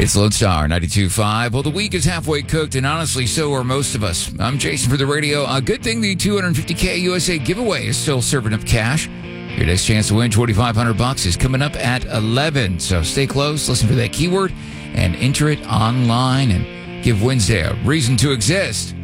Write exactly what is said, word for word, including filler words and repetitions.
It's Lone Star ninety-two point five. Well, the week is halfway cooked, and honestly, so are most of us. I'm Jason for the radio. A good thing the two hundred fifty K U S A giveaway is still serving up cash. Your next chance to win twenty-five hundred bucks is coming up at eleven. So stay close, listen for that keyword, and enter it online, and give Wednesday a reason to exist.